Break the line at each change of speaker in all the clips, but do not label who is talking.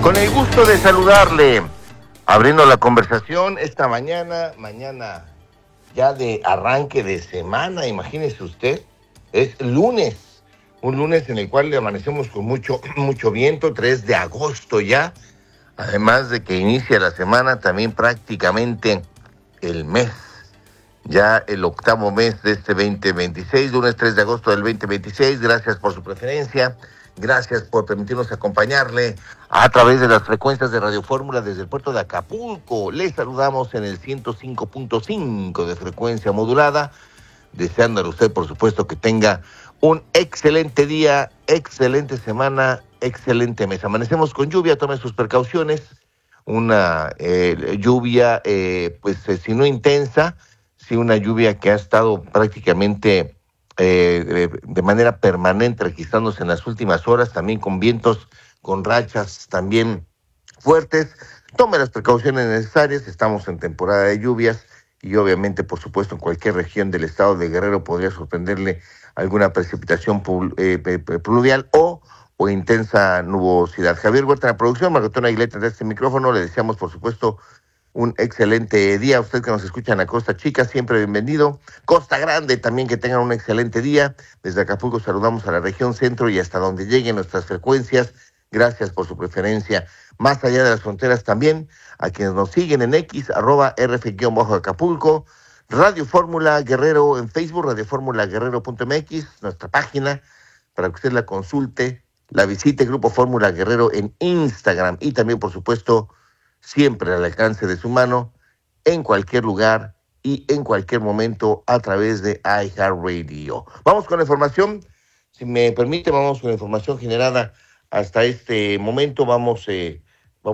Con el gusto de saludarle, abriendo la conversación esta mañana ya de arranque de semana, imagínese usted, es lunes, un lunes en el cual amanecemos con mucho viento, 3 de agosto ya, además de que inicia la semana también prácticamente el mes, ya el octavo mes de este 2026, lunes 3 de agosto del 2026, gracias por su preferencia. Gracias por permitirnos acompañarle a través de las frecuencias de Radio Fórmula desde el puerto de Acapulco. Les saludamos en el 105.5 de frecuencia modulada, deseándole a usted, por supuesto, que tenga un excelente día, excelente semana, excelente mes. Amanecemos con lluvia, tome sus precauciones. Una lluvia, si no intensa, sí una lluvia que ha estado prácticamente de manera permanente registrándose en las últimas horas, también con vientos, con rachas también fuertes. Tome las precauciones necesarias, estamos en temporada de lluvias y obviamente, por supuesto, en cualquier región del estado de Guerrero podría sorprenderle alguna precipitación pluvial o intensa nubosidad. Javier Huerta en la producción, Marcotón Aguileta de este micrófono, le deseamos, por supuesto, un excelente día. A usted que nos escucha en la Costa Chica, siempre bienvenido. Costa Grande, también que tengan un excelente día. Desde Acapulco saludamos a la región centro y hasta donde lleguen nuestras frecuencias. Gracias por su preferencia. Más allá de las fronteras también, a quienes nos siguen en X, @RF_Acapulco, Radio Fórmula Guerrero en Facebook, radiofórmulaguerrero.mx, nuestra página, para que usted la consulte, la visite, Grupo Fórmula Guerrero en Instagram y también, por supuesto, siempre al alcance de su mano, en cualquier lugar y en cualquier momento a través de iHeartRadio. Vamos con la información, si me permite, vamos con la información generada hasta este momento. Vamos de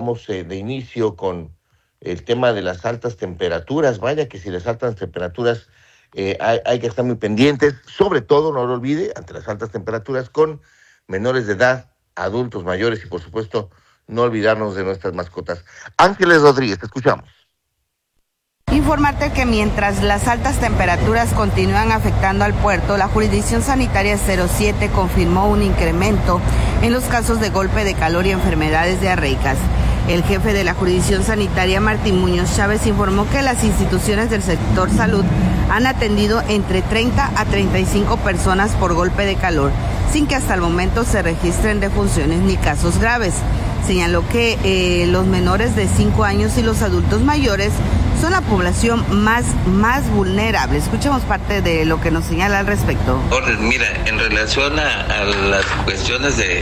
inicio con el tema de las altas temperaturas. Vaya que si las altas temperaturas hay que estar muy pendientes, sobre todo, no lo olvide, ante las altas temperaturas con menores de edad, adultos mayores y, por supuesto, no olvidarnos de nuestras mascotas. Ángeles Rodríguez, te escuchamos.
Informarte que mientras las altas temperaturas continúan afectando al puerto, la jurisdicción sanitaria 07 confirmó un incremento en los casos de golpe de calor y enfermedades diarreicas. El jefe de la jurisdicción sanitaria, Martín Muñoz Chávez, informó que las instituciones del sector salud han atendido entre 30 a 35 personas por golpe de calor, sin que hasta el momento se registren defunciones ni casos graves. Señaló que los menores de 5 años y los adultos mayores son la población más vulnerable. Escuchemos parte de lo que nos señala al respecto.
Mira, en relación a las cuestiones de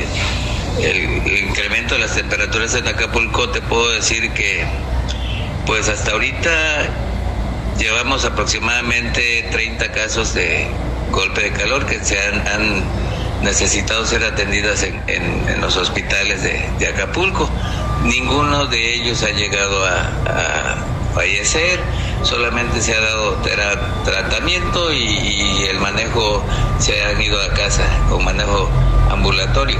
el incremento de las temperaturas en Acapulco, te puedo decir que pues hasta ahorita llevamos aproximadamente 30 casos de golpe de calor que se han necesitado ser atendidas en los hospitales de Acapulco. Ninguno de ellos ha llegado a fallecer, solamente se ha dado tratamiento y el manejo, se han ido a casa con manejo ambulatorio.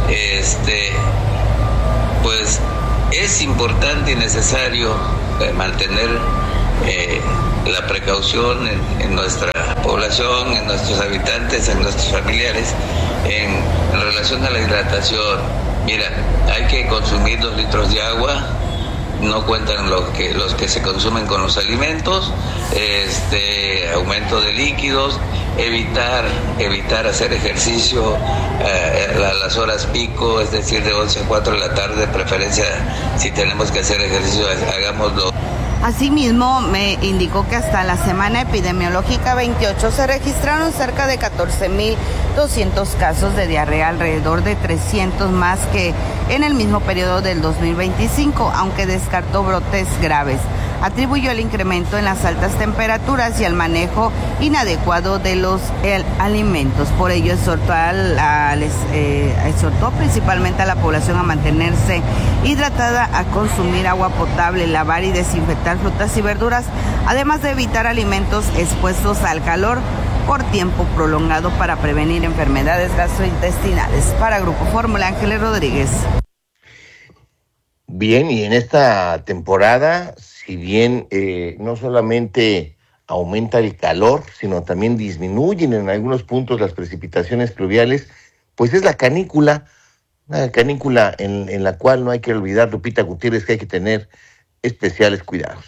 Pues es importante y necesario mantener la precaución en nuestra población, en nuestros habitantes, en nuestros familiares, en relación a la hidratación. Mira, hay que consumir 2 litros de agua, no cuentan los que se consumen con los alimentos, aumento de líquidos, evitar hacer ejercicio a las horas pico, es decir, de 11 a 4 de la tarde, de preferencia, si tenemos que hacer ejercicio, hagámoslo.
Asimismo, me indicó que hasta la semana epidemiológica 28 se registraron cerca de 14,200 casos de diarrea, alrededor de 300 más que en el mismo periodo del 2025, aunque descartó brotes graves. Atribuyó el incremento en las altas temperaturas y al manejo inadecuado de los alimentos. Por ello, exhortó principalmente a la población a mantenerse hidratada, a consumir agua potable, lavar y desinfectar frutas y verduras, además de evitar alimentos expuestos al calor por tiempo prolongado para prevenir enfermedades gastrointestinales. Para Grupo Fórmula, Ángeles Rodríguez.
Bien, y en esta temporada, si bien no solamente aumenta el calor, sino también disminuyen en algunos puntos las precipitaciones pluviales, pues es la canícula. Una canícula en la cual no hay que olvidar, Lupita Gutiérrez, que hay que tener especiales cuidados.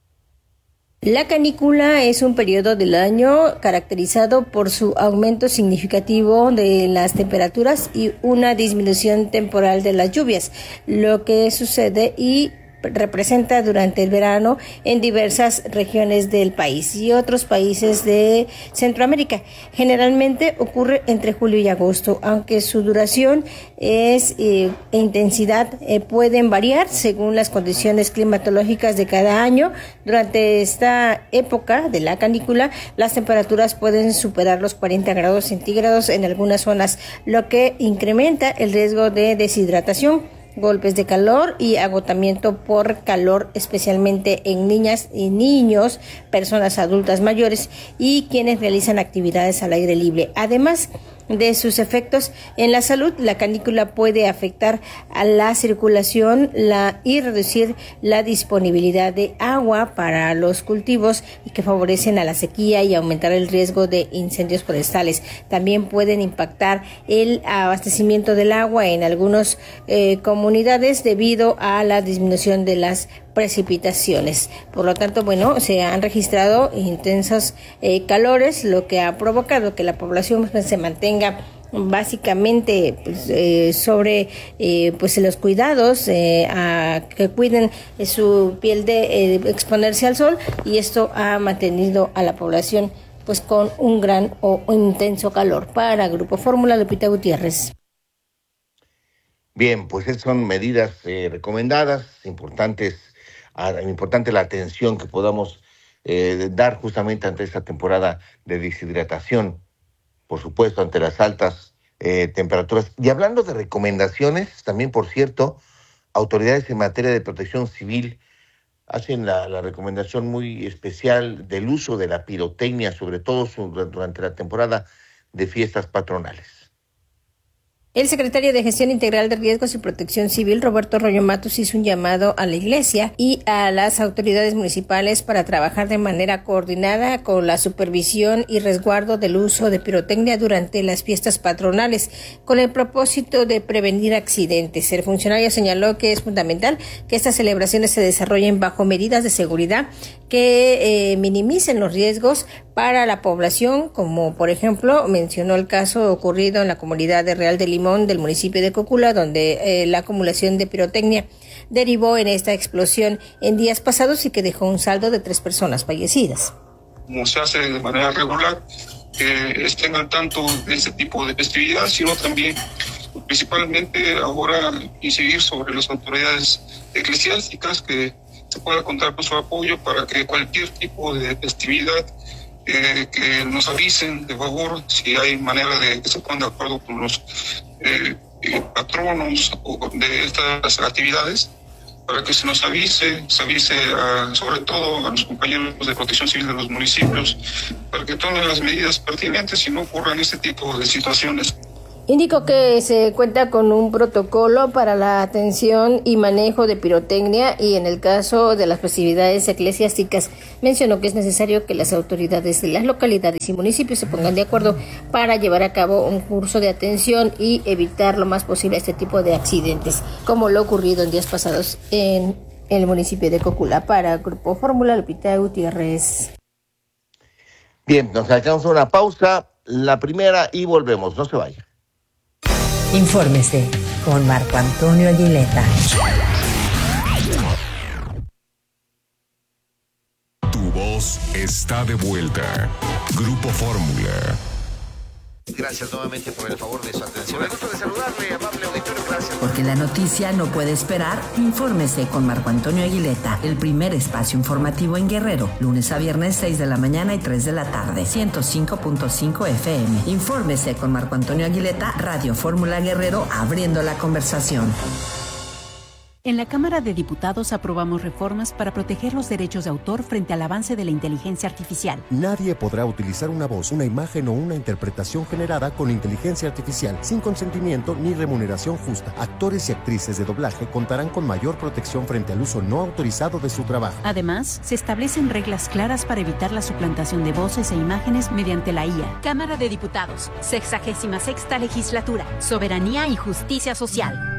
La canícula es un periodo del año caracterizado por su aumento significativo de las temperaturas y una disminución temporal de las lluvias, lo que sucede y representa durante el verano en diversas regiones del país y otros países de Centroamérica. Generalmente ocurre entre julio y agosto, aunque su duración e intensidad pueden variar según las condiciones climatológicas de cada año. Durante esta época de la canícula, las temperaturas pueden superar los 40 grados centígrados en algunas zonas, lo que incrementa el riesgo de deshidratación, golpes de calor y agotamiento por calor, especialmente en niñas y niños, personas adultas mayores y quienes realizan actividades al aire libre. Además de sus efectos en la salud, la canícula puede afectar a la circulación y reducir la disponibilidad de agua para los cultivos y que favorecen a la sequía y aumentar el riesgo de incendios forestales. También pueden impactar el abastecimiento del agua en algunas comunidades debido a la disminución de las precipitaciones. Por lo tanto, se han registrado intensos calores, lo que ha provocado que la población se mantenga básicamente sobre los cuidados a que cuiden su piel de exponerse al sol, y esto ha mantenido a la población con un gran o intenso calor. Para Grupo Fórmula, Lupita Gutiérrez.
Bien, pues esas son medidas recomendadas, importante la atención que podamos dar justamente ante esta temporada de deshidratación, por supuesto, ante las altas temperaturas. Y hablando de recomendaciones, también, por cierto, autoridades en materia de protección civil hacen la recomendación muy especial del uso de la pirotecnia, sobre todo durante la temporada de fiestas patronales.
El secretario de Gestión Integral de Riesgos y Protección Civil, Roberto Rollo Matos, hizo un llamado a la Iglesia y a las autoridades municipales para trabajar de manera coordinada con la supervisión y resguardo del uso de pirotecnia durante las fiestas patronales, con el propósito de prevenir accidentes. El funcionario señaló que es fundamental que estas celebraciones se desarrollen bajo medidas de seguridad que minimicen los riesgos para la población, como por ejemplo mencionó el caso ocurrido en la comunidad de Real de Limón del municipio de Cocula, donde la acumulación de pirotecnia derivó en esta explosión en días pasados y que dejó un saldo de 3 personas fallecidas.
Como se hace de manera regular, que estén al tanto de este tipo de festividades, sino también principalmente ahora incidir sobre las autoridades eclesiásticas, que se pueda contar con su apoyo para que cualquier tipo de festividad que nos avisen de favor si hay manera de que se pongan de acuerdo con los patronos de estas actividades, para que se nos avise sobre todo a los compañeros de protección civil de los municipios, para que tomen las medidas pertinentes y no ocurran este tipo de situaciones.
Indicó que se cuenta con un protocolo para la atención y manejo de pirotecnia y en el caso de las festividades eclesiásticas mencionó que es necesario que las autoridades de las localidades y municipios se pongan de acuerdo para llevar a cabo un curso de atención y evitar lo más posible este tipo de accidentes, como lo ocurrido en días pasados en el municipio de Cocula. Para Grupo Fórmula, Lupita Gutiérrez.
Bien, nos echamos una pausa, la primera, y volvemos, no se vaya.
Infórmese con Marco Antonio Aguileta.
Tu voz está de vuelta. Grupo Fórmula.
Gracias nuevamente por el favor de su atención. Me gusta de saludarle, amable auditorio, gracias.
Porque la noticia no puede esperar, infórmese con Marco Antonio Aguileta, el primer espacio informativo en Guerrero, lunes a viernes 6 de la mañana y 3 de la tarde, 105.5 FM. Infórmese con Marco Antonio Aguileta, Radio Fórmula Guerrero, abriendo la conversación.
En la Cámara de Diputados aprobamos reformas para proteger los derechos de autor frente al avance de la inteligencia artificial.
Nadie podrá utilizar una voz, una imagen o una interpretación generada con inteligencia artificial sin consentimiento ni remuneración justa. Actores y actrices de doblaje contarán con mayor protección frente al uso no autorizado de su trabajo.
Además, se establecen reglas claras para evitar la suplantación de voces e imágenes mediante la IA. Cámara de Diputados, 66ª Legislatura, Soberanía y Justicia Social.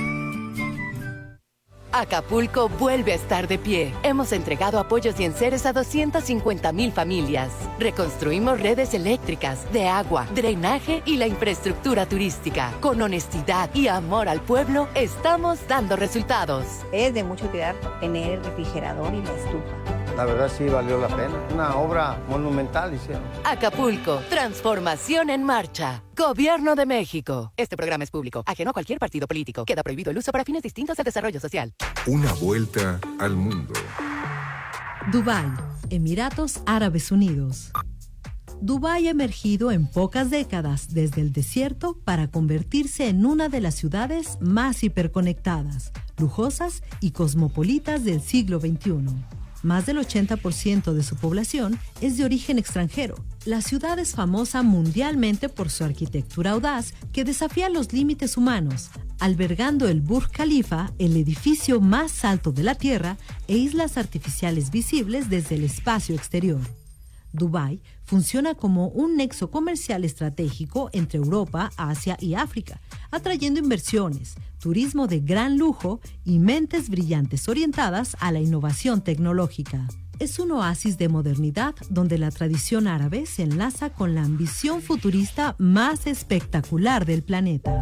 Acapulco vuelve a estar de pie. Hemos entregado apoyos y enseres a 250,000 familias. Reconstruimos redes eléctricas, de agua, drenaje y la infraestructura turística. Con honestidad y amor al pueblo, estamos dando resultados.
Es de mucha utilidad tener el refrigerador y la estufa.
La verdad sí valió la pena. Una obra monumental hicieron.
Acapulco, transformación en marcha. Gobierno de México. Este programa es público, ajeno a cualquier partido político. Queda prohibido el uso para fines distintos del desarrollo social.
Una vuelta al mundo.
Dubái, Emiratos Árabes Unidos. Dubái ha emergido en pocas décadas desde el desierto para convertirse en una de las ciudades más hiperconectadas, lujosas y cosmopolitas del siglo XXI. Más del 80% de su población es de origen extranjero. La ciudad es famosa mundialmente por su arquitectura audaz que desafía los límites humanos, albergando el Burj Khalifa, el edificio más alto de la Tierra, e islas artificiales visibles desde el espacio exterior. Dubái funciona como un nexo comercial estratégico entre Europa, Asia y África, atrayendo inversiones, turismo de gran lujo y mentes brillantes orientadas a la innovación tecnológica. Es un oasis de modernidad donde la tradición árabe se enlaza con la ambición futurista más espectacular del planeta.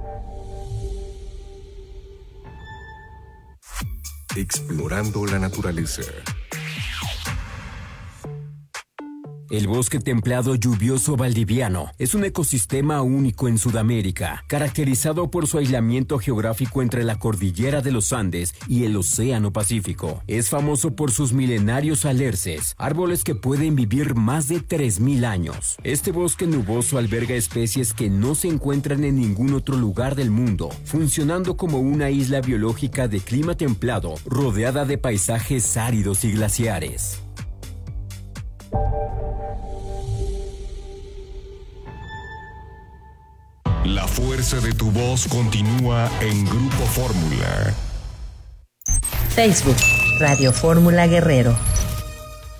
Explorando la naturaleza.
El bosque templado lluvioso valdiviano es un ecosistema único en Sudamérica, caracterizado por su aislamiento geográfico entre la cordillera de los Andes y el Océano Pacífico. Es famoso por sus milenarios alerces, árboles que pueden vivir más de 3.000 años. Este bosque nuboso alberga especies que no se encuentran en ningún otro lugar del mundo, funcionando como una isla biológica de clima templado, rodeada de paisajes áridos y glaciares.
La fuerza de tu voz continúa en Grupo Fórmula.
Facebook, Radio Fórmula Guerrero.